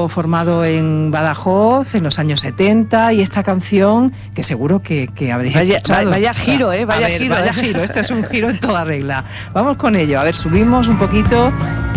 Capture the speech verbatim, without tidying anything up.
grupo formado en Badajoz en los años setenta, y esta canción que seguro que, que habréis vaya, escuchado. Vaya giro, ¿eh? Vaya ver, giro. Vaya giro, este es un giro en toda regla. Vamos con ello, a ver, subimos un poquito.